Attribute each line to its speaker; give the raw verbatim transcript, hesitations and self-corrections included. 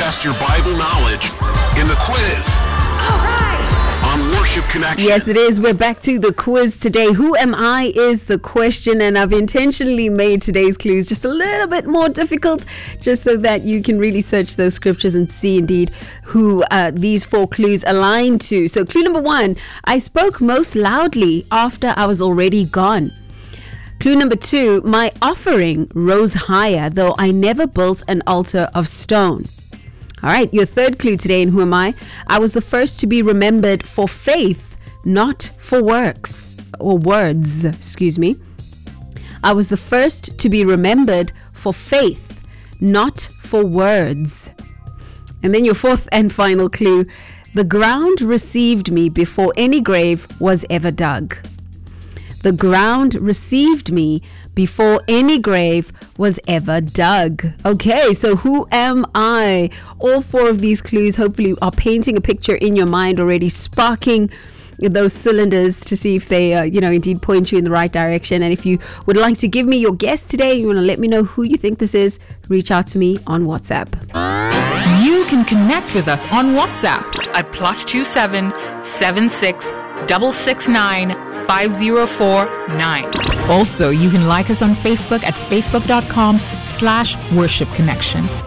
Speaker 1: test your Bible knowledge in the quiz.
Speaker 2: All right.
Speaker 1: On Worship Connection.
Speaker 2: Yes, it is. We're back to the quiz today. Who am I is the question, and I've intentionally made today's clues just a little bit more difficult, just so that you can really search those scriptures and see indeed who uh, these four clues align to. So clue number one, I spoke most loudly after I was already gone. Clue number two, my offering rose higher, though I never built an altar of stone. All right, your third clue today in Who Am I? I was the first to be remembered for faith, not for works or words, excuse me. I was the first to be remembered for faith, not for words. And then your fourth and final clue, the ground received me before any grave was ever dug. The ground received me before any grave was ever dug. Okay, so who am I? All four of these clues hopefully are painting a picture in your mind already, sparking those cylinders to see if they, uh, you know, indeed point you in the right direction. And if you would like to give me your guess today, you want to let me know who you think this is, reach out to me on WhatsApp.
Speaker 3: You can connect with us on WhatsApp at plus two seven seven six double six nine five zero four nine. Also, you can like us on Facebook at facebook dot com slash worship connection.